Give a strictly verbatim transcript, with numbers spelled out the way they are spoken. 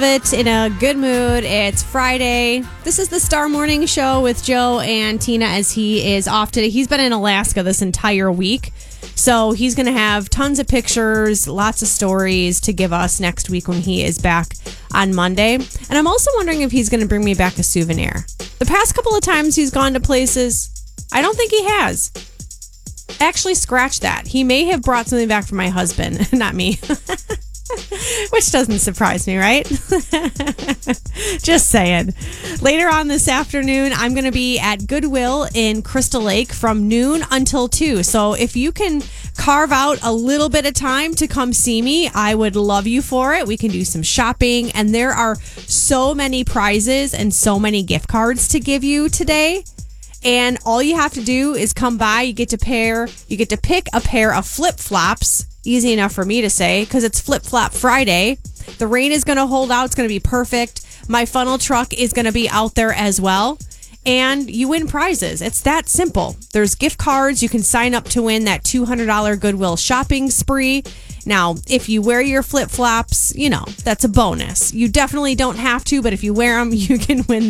It in a good mood. It's Friday. This is the Star Morning Show with Joe and Tina as he is off today. He's been in Alaska this entire week. So he's going to have tons of pictures, lots of stories to give us next week when he is back on Monday. And I'm also wondering if he's going to bring me back a souvenir. The past couple of times he's gone to places, I don't think he has. Actually, scratch that. He may have brought something back for my husband, not me. Which doesn't surprise me, right? Just saying. Later on this afternoon, I'm going to be at Goodwill in Crystal Lake from noon until two. So if you can carve out a little bit of time to come see me, I would love you for it. We can do some shopping. And there are so many prizes and so many gift cards to give you today. And all you have to do is come by. You get to pair, you get to pick a pair of flip-flops. Easy enough for me to say because it's Flip Flop Friday. The rain is going to hold out. It's going to be perfect. My funnel truck is going to be out there as well. And you win prizes. It's that simple. There's gift cards. You can sign up to win that two hundred dollars Goodwill shopping spree. Now, if you wear your flip-flops, you know, that's a bonus. You definitely don't have to, but if you wear them, you can win